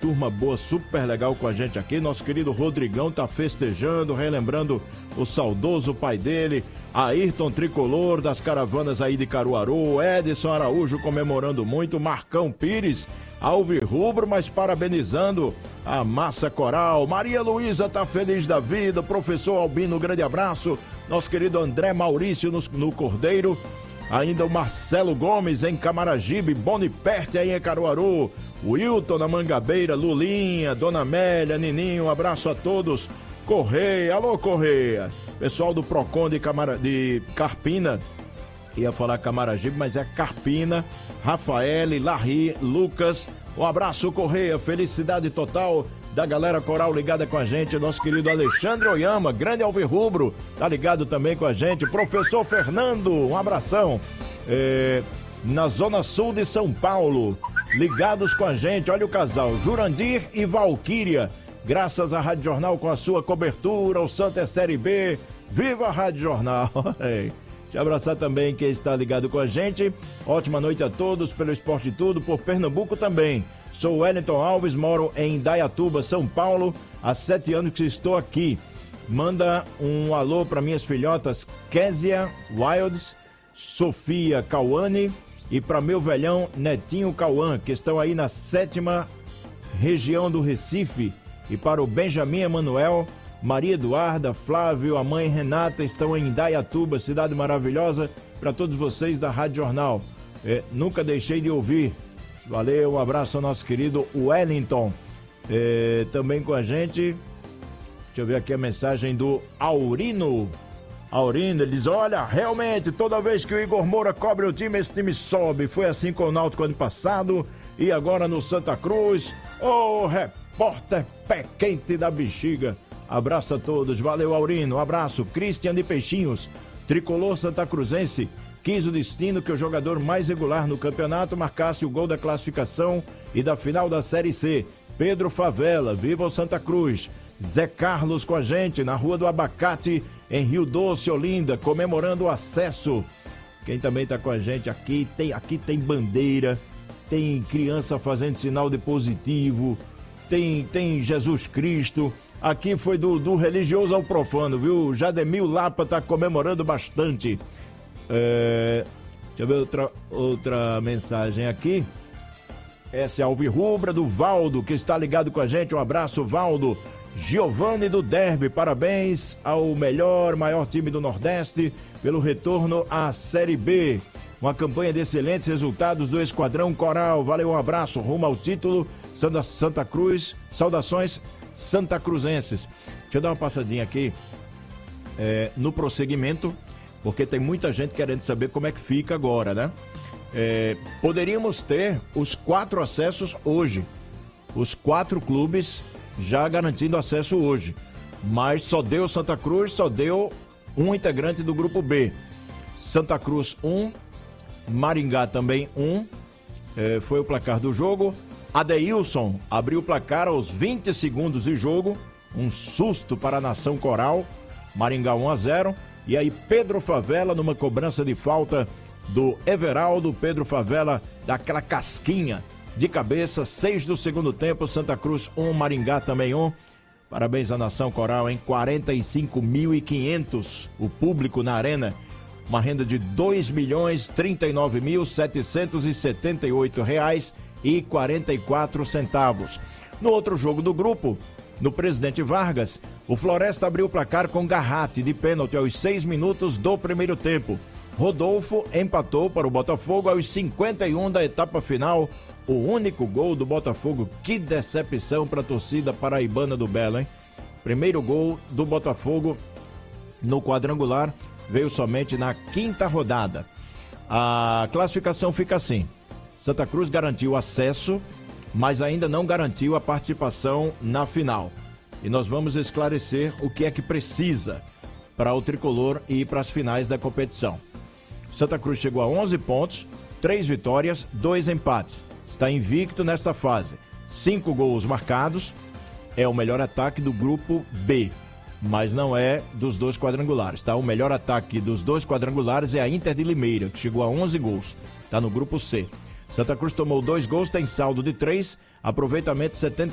turma boa, super legal com a gente aqui. Nosso querido Rodrigão tá festejando, relembrando o saudoso pai dele, Ayrton Tricolor, das caravanas aí de Caruaru, Edson Araújo comemorando muito, Marcão Pires, alvirrubro, mas parabenizando a massa coral. Maria Luísa tá feliz da vida, professor Albino, grande abraço. Nosso querido André Maurício no Cordeiro. Ainda o Marcelo Gomes em Camaragibe, Boniperte aí em Caruaru, Wilton na Mangabeira, Lulinha, Dona Amélia, Nininho, um abraço a todos. Correia, alô Correia, pessoal do Procon de Carpina, ia falar Camaragibe, mas é Carpina, Rafael, Larry, Lucas, um abraço Correia, felicidade total da galera coral ligada com a gente, nosso querido Alexandre Oyama, grande alvirrubro, tá ligado também com a gente, professor Fernando, um abração, na zona sul de São Paulo, ligados com a gente, olha o casal, Jurandir e Valquíria, graças à Rádio Jornal com a sua cobertura, o Santa é Série B, viva a Rádio Jornal, te abraçar também quem está ligado com a gente, ótima noite a todos, pelo Esporte Tudo, por Pernambuco também. Sou Wellington Alves, moro em Indaiatuba, São Paulo, há 7 anos que estou aqui. Manda um alô para minhas filhotas Késia Wilds, Sofia Cauane e para meu velhão Netinho Cauã, que estão aí na 7ª região do Recife. E para o Benjamin Emanuel, Maria Eduarda, Flávio, a mãe Renata estão em Indaiatuba, cidade maravilhosa, para todos vocês da Rádio Jornal. Nunca deixei de ouvir. Valeu, um abraço ao nosso querido Wellington. Também com a gente, deixa eu ver aqui a mensagem do Aurino. Aurino, ele diz, olha, realmente, toda vez que o Igor Moura cobre o time, esse time sobe. Foi assim com o Náutico ano passado e agora no Santa Cruz. Ô, repórter pé quente da bexiga. Abraço a todos, valeu Aurino, um abraço. Cristian de Peixinhos, tricolor santacruzense. Quis o destino que o jogador mais regular no campeonato marcasse o gol da classificação e da final da Série C. Pedro Favela, viva o Santa Cruz. Zé Carlos com a gente na Rua do Abacate, em Rio Doce, Olinda, comemorando o acesso. Quem também está com a gente aqui tem bandeira, tem criança fazendo sinal de positivo, tem Jesus Cristo. Aqui foi do religioso ao profano, viu? Jademil Lapa está comemorando bastante. Deixa eu ver outra mensagem aqui. Essa é a alvirrubra do Valdo, que está ligado com a gente. Um abraço, Valdo. Giovanni do Derby, parabéns ao maior time do Nordeste pelo retorno à Série B. Uma campanha de excelentes resultados do Esquadrão Coral. Valeu, um abraço, rumo ao título. Santa Cruz, saudações santacruzenses. Deixa eu dar uma passadinha aqui no prosseguimento, porque tem muita gente querendo saber como é que fica agora, né? Poderíamos ter os 4 acessos hoje. Os 4 clubes já garantindo acesso hoje. Mas só deu Santa Cruz, só deu um integrante do grupo B. Santa Cruz 1, Maringá também 1. Foi o placar do jogo. Adeilson abriu o placar aos 20 segundos de jogo. Um susto para a nação coral. Maringá 1-0. E aí Pedro Favela numa cobrança de falta do Everaldo. Pedro Favela daquela casquinha de cabeça, 6 do segundo tempo, Santa Cruz 1, Maringá também 1. Parabéns à nação coral, hein? 45.500 o público na arena. Uma renda de R$ 2.039.778,44. No outro jogo do grupo, no Presidente Vargas, o Floresta abriu o placar com Garratti de pênalti aos 6 minutos do primeiro tempo. Rodolfo empatou para o Botafogo aos 51 da etapa final. O único gol do Botafogo. Que decepção para a torcida paraibana do Belo, hein? Primeiro gol do Botafogo no quadrangular veio somente na 5ª rodada. A classificação fica assim. Santa Cruz garantiu acesso, mas ainda não garantiu a participação na final. E nós vamos esclarecer o que é que precisa para o tricolor ir para as finais da competição. Santa Cruz chegou a 11 pontos, 3 vitórias, 2 empates. Está invicto nesta fase. 5 gols marcados. É o melhor ataque do grupo B, mas não é dos 2 quadrangulares, tá? O melhor ataque dos 2 quadrangulares é a Inter de Limeira, que chegou a 11 gols. Está no grupo C. Santa Cruz tomou 2 gols, tem saldo de 3, aproveitamento 70.